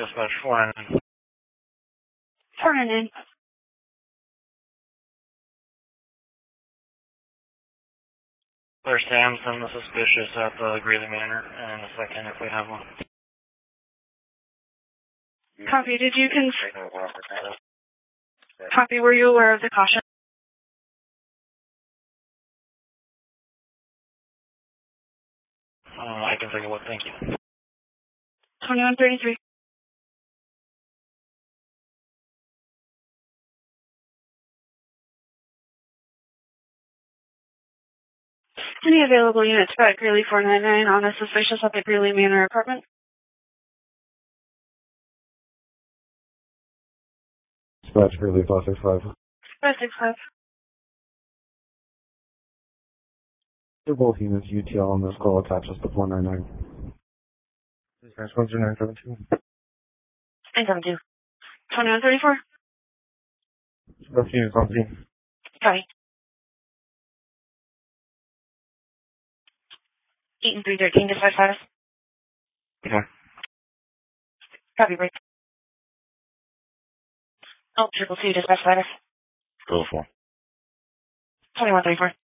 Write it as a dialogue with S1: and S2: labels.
S1: Dispatch 499.
S2: 499.
S1: There's Samson, the suspicious at the Greeley Manor, and a second if we have one.
S2: Copy. Copy. Were you aware of the caution?
S1: I can take a look, thank you.
S2: 2133. Any available units at Greeley 499 on a suspicious at the Greeley Manor apartment?
S3: Dispatch Greeley 565.
S2: 565.
S3: They're both units UTL on this call attaches to 499. Dispatch 12972.
S2: 972. 2134.
S3: Dispatch units on scene.
S2: Copy. 8 and 313, dispatch status.
S3: Okay.
S2: Copy, break. Oh, 222, dispatch status.
S3: Go for
S2: 2134.